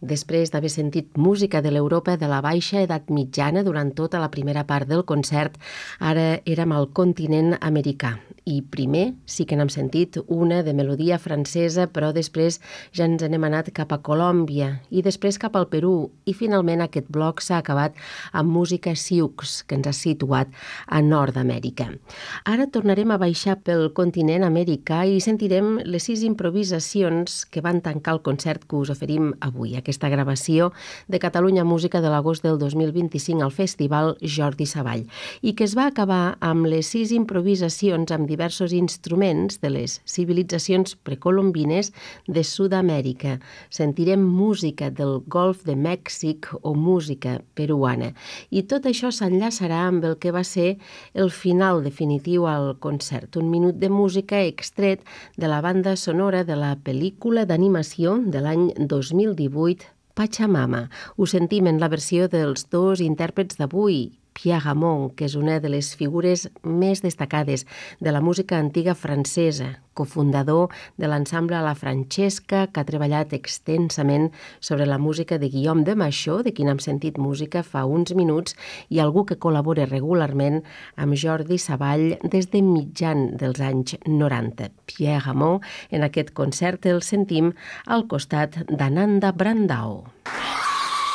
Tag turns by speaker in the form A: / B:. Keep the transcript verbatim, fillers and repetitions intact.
A: Després d'haver sentit música de l'Europa de la baixa edat mitjana durant tota la primera part del concert, ara érem al continent americà. I primer sí que n'hem sentit una de melodia francesa, però després ja ens n'hem anat cap a Colòmbia i després cap al Perú. I finalment aquest bloc s'ha acabat amb música sioux, que ens ha situat a Nord-Amèrica. Ara tornarem a baixar pel continent americà i sentirem les sis improvisacions que van tancar el concert que us oferim avui, aquesta gravació de Catalunya Música de l'agost del dos mil vint-i-cinc al Festival Jordi Savall, i que es va acabar amb les sis improvisacions amb diversos instruments de les civilitzacions precolombines de Sud-amèrica. Sentirem música del Golf de Mèxic o música peruana. I tot això s'enllaçarà amb el que va ser el final definitiu al concert, un minut de música extret de la banda sonora de la pel·lícula d'animació de l'any dos mil divuit, Pachamama. Ho sentim en la versió dels dos intèrprets d'avui, Pierre Ramon, que és una de les figures més destacades de la música antiga francesa, cofundador de l'ensemble La Francesca, que ha treballat extensament sobre la música de Guillaume de Machaut, de qui n'hem sentit música fa uns minuts, i algú que col·labora regularment amb Jordi Savall des de mitjan dels anys noranta. Pierre Ramon, en aquest concert el sentim al costat d'Ananda Brandao.